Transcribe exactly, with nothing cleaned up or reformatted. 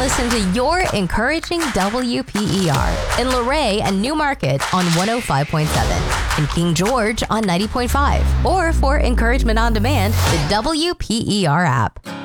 listen to your encouraging W P E R in Luray and Newmarket on one oh five point seven, in King George on ninety point five, or for encouragement on demand, the W P E R app.